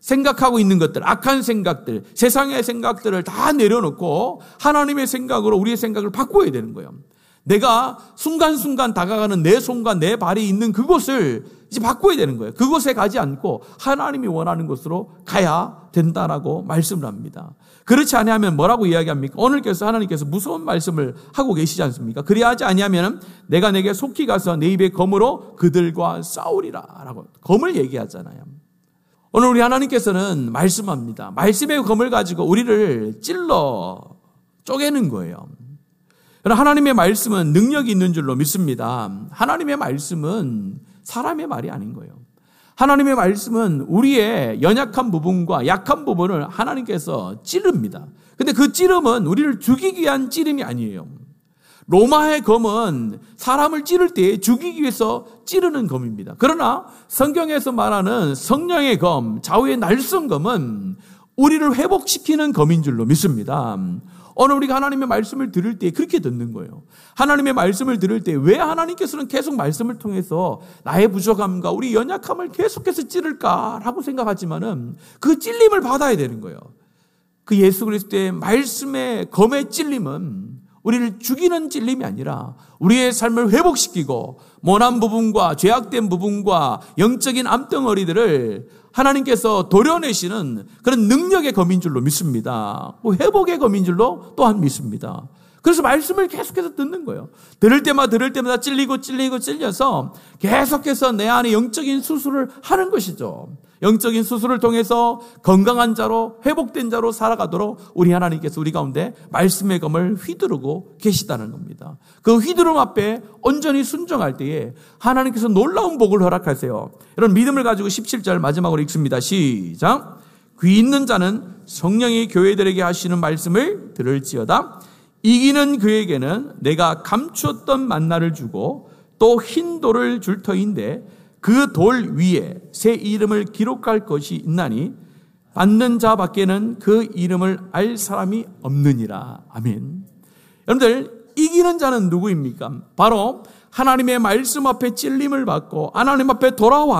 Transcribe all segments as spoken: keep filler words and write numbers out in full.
생각하고 있는 것들, 악한 생각들, 세상의 생각들을 다 내려놓고 하나님의 생각으로 우리의 생각을 바꿔야 되는 거예요. 내가 순간순간 다가가는 내 손과 내 발이 있는 그곳을 이제 바꿔야 되는 거예요. 그곳에 가지 않고 하나님이 원하는 곳으로 가야 된다라고 말씀을 합니다. 그렇지 아니하면 뭐라고 이야기합니까? 오늘께서 하나님께서 무서운 말씀을 하고 계시지 않습니까? 그리하지 아니하면 내가 내게 속히 가서 내 입의 검으로 그들과 싸우리라 라고 검을 얘기하잖아요. 오늘 우리 하나님께서는 말씀합니다. 말씀의 검을 가지고 우리를 찔러 쪼개는 거예요. 하나님의 말씀은 능력이 있는 줄로 믿습니다. 하나님의 말씀은 사람의 말이 아닌 거예요. 하나님의 말씀은 우리의 연약한 부분과 약한 부분을 하나님께서 찌릅니다. 근데 그 찌름은 우리를 죽이기 위한 찌름이 아니에요. 로마의 검은 사람을 찌를 때 죽이기 위해서 찌르는 검입니다. 그러나 성경에서 말하는 성령의 검, 좌우의 날성검은 우리를 회복시키는 검인 줄로 믿습니다. 오늘 우리가 하나님의 말씀을 들을 때 그렇게 듣는 거예요. 하나님의 말씀을 들을 때 왜 하나님께서는 계속 말씀을 통해서 나의 부족함과 우리 연약함을 계속해서 찌를까라고 생각하지만은 그 찔림을 받아야 되는 거예요. 그 예수 그리스도의 말씀의 검의 찔림은 우리를 죽이는 찔림이 아니라 우리의 삶을 회복시키고 모난 부분과 죄악된 부분과 영적인 암덩어리들을 하나님께서 도려내시는 그런 능력의 검인 줄로 믿습니다. 회복의 검인 줄로 또한 믿습니다. 그래서 말씀을 계속해서 듣는 거예요. 들을 때마다 들을 때마다 찔리고 찔리고 찔려서 계속해서 내 안에 영적인 수술을 하는 것이죠. 영적인 수술을 통해서 건강한 자로 회복된 자로 살아가도록 우리 하나님께서 우리 가운데 말씀의 검을 휘두르고 계시다는 겁니다. 그 휘두름 앞에 온전히 순종할 때에 하나님께서 놀라운 복을 허락하세요. 이런 믿음을 가지고 십칠 절 마지막으로 읽습니다. 시작. 귀 있는 자는 성령이 교회들에게 하시는 말씀을 들을지어다. 이기는 그에게는 내가 감추었던 만나를 주고 또 흰 돌을 줄 터인데 그 돌 위에 새 이름을 기록할 것이 있나니 받는 자 밖에는 그 이름을 알 사람이 없느니라. 아멘. 여러분들, 이기는 자는 누구입니까? 바로 하나님의 말씀 앞에 찔림을 받고 하나님 앞에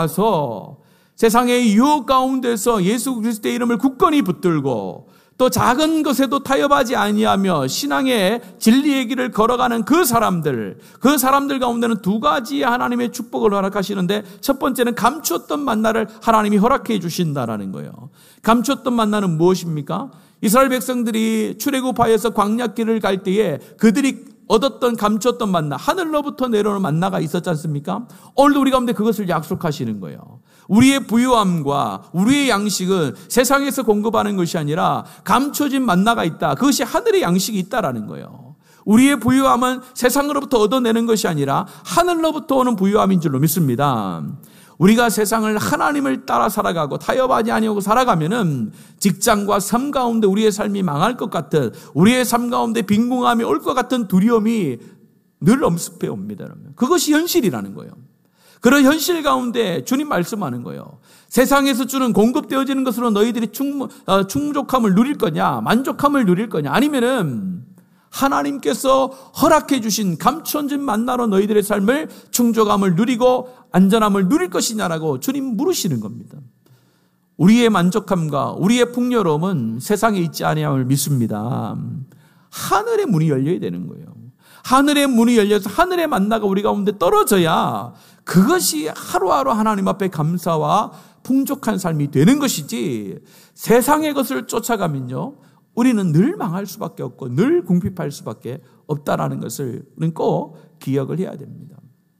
돌아와서 세상의 유혹 가운데서 예수 그리스도의 이름을 굳건히 붙들고 또 작은 것에도 타협하지 아니하며 신앙의 진리의 길을 걸어가는 그 사람들, 그 사람들 가운데는 두 가지 하나님의 축복을 허락하시는데 첫 번째는 감추었던 만나를 하나님이 허락해 주신다라는 거예요. 감추었던 만나는 무엇입니까? 이스라엘 백성들이 출애굽하여서 광야길을 갈 때에 그들이 얻었던 감추었던 만나, 하늘로부터 내려오는 만나가 있었지 않습니까? 오늘도 우리 가운데 그것을 약속하시는 거예요. 우리의 부유함과 우리의 양식은 세상에서 공급하는 것이 아니라 감춰진 만나가 있다. 그것이 하늘의 양식이 있다라는 거예요. 우리의 부유함은 세상으로부터 얻어내는 것이 아니라 하늘로부터 오는 부유함인 줄로 믿습니다. 우리가 세상을 하나님을 따라 살아가고 타협하지 아니하고 살아가면은 직장과 삶 가운데 우리의 삶이 망할 것 같은, 우리의 삶 가운데 빈궁함이 올 것 같은 두려움이 늘 엄습해 옵니다. 그것이 현실이라는 거예요. 그런 현실 가운데 주님 말씀하는 거예요. 세상에서 주는 공급되어지는 것으로 너희들이 충, 어, 충족함을 누릴 거냐, 만족함을 누릴 거냐, 아니면은 하나님께서 허락해 주신 감춰진 만나로 너희들의 삶을 충족함을 누리고 안전함을 누릴 것이냐라고 주님 물으시는 겁니다. 우리의 만족함과 우리의 풍요로움은 세상에 있지 아니함을 믿습니다. 하늘의 문이 열려야 되는 거예요. 하늘의 문이 열려서 하늘의 만나가 우리 가운데 떨어져야 그것이 하루하루 하나님 앞에 감사와 풍족한 삶이 되는 것이지, 세상의 것을 쫓아가면요 우리는 늘 망할 수밖에 없고 늘 궁핍할 수밖에 없다라는 것을 우리는 꼭 기억을 해야 됩니다.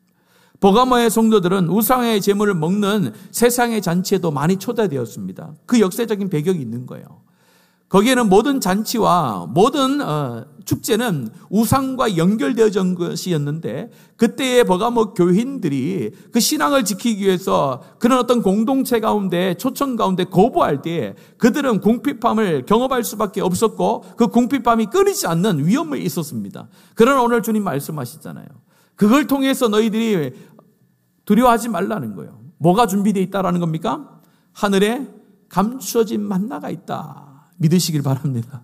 버가모의 성도들은 우상의 제물을 먹는 세상의 잔치에도 많이 초대되었습니다. 그 역사적인 배경이 있는 거예요. 거기에는 모든 잔치와 모든 어, 축제는 우상과 연결되어진 것이었는데, 그때의 버가모 교인들이 그 신앙을 지키기 위해서 그런 어떤 공동체 가운데 초청 가운데 거부할 때 그들은 궁핍함을 경험할 수밖에 없었고 그 궁핍함이 끊이지 않는 위험이 있었습니다. 그러나 오늘 주님 말씀하시잖아요. 그걸 통해서 너희들이 두려워하지 말라는 거예요. 뭐가 준비되어 있다라는 겁니까? 하늘에 감추어진 만나가 있다. 믿으시길 바랍니다.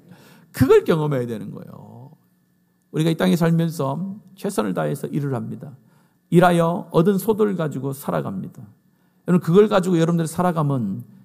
그걸 경험해야 되는 거예요. 우리가 이 땅에 살면서 최선을 다해서 일을 합니다. 일하여 얻은 소득을 가지고 살아갑니다. 여러분, 그걸 가지고 여러분들이 살아가면